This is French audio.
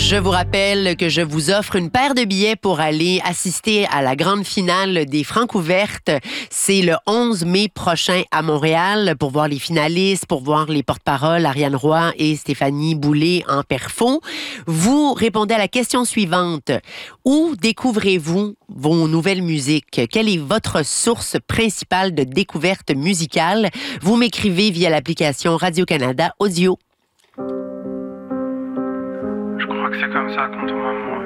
Je vous rappelle que je vous offre une paire de billets pour aller assister à la grande finale des Francouvertes. C'est le 11 mai prochain à Montréal pour voir les finalistes, pour voir les porte-paroles Ariane Roy et Stéphanie Boulay en perfo. Vous répondez à la question suivante. Où découvrez-vous vos nouvelles musiques? Quelle est votre source principale de découverte musicale? Vous m'écrivez via l'application Radio-Canada Audio. Je crois que c'est comme ça qu'on tombe amoureux.